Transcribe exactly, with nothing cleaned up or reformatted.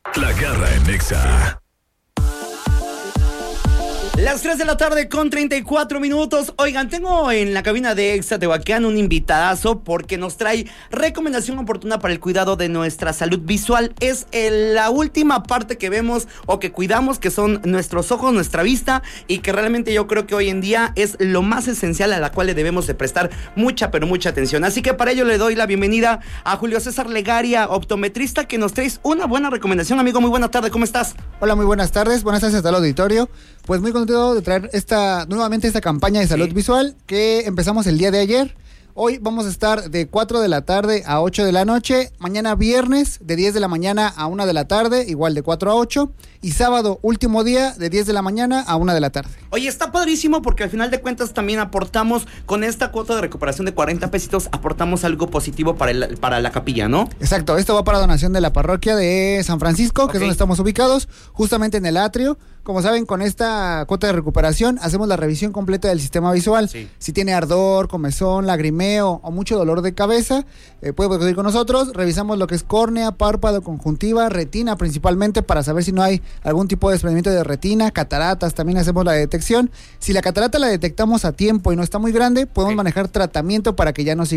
La Garra en Nexa. Las tres de la tarde con treinta y cuatro minutos. Oigan, tengo en la cabina de Exa Tehuacán un invitadazo porque nos trae recomendación oportuna para el cuidado de nuestra salud visual. Es el, la última parte que vemos o que cuidamos, que son nuestros ojos, nuestra vista, y que realmente yo creo que hoy en día es lo más esencial a la cual le debemos de prestar mucha, pero mucha atención. Así que para ello le doy la bienvenida a Julio César Legaria, optometrista, que nos traes una buena recomendación. Amigo, muy buena tarde, ¿cómo estás? Hola, muy buenas tardes, buenas tardes a todo el auditorio. Pues muy contento de traer esta nuevamente esta campaña de salud sí. visual que empezamos el día de ayer. Hoy vamos a estar de cuatro de la tarde a ocho de la noche, mañana viernes de diez de la mañana a una de la tarde, igual de cuatro a ocho, y sábado último día de diez de la mañana a una de la tarde. Oye, está padrísimo porque al final de cuentas también aportamos, con esta cuota de recuperación de cuarenta pesitos, aportamos algo positivo para, el, para la capilla, ¿no? Exacto, esto va para donación de la parroquia de San Francisco, okay. que es donde estamos ubicados, justamente en el atrio. Como saben, con esta cuota de recuperación hacemos la revisión completa del sistema visual. Sí. Si tiene ardor, comezón, lagrimeo o mucho dolor de cabeza, eh, puede acudir con nosotros. Revisamos lo que es córnea, párpado, conjuntiva, retina principalmente, para saber si no hay algún tipo de desprendimiento de retina, cataratas, también hacemos la detección. Si la catarata la detectamos a tiempo y no está muy grande, podemos sí. manejar tratamiento para que ya no siga